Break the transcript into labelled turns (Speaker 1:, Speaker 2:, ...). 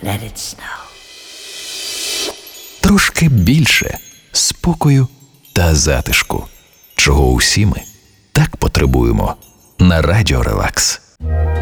Speaker 1: Let it snow.
Speaker 2: Трошки більше спокою та затишку, чого усі ми так потребуємо на Радіо Релакс.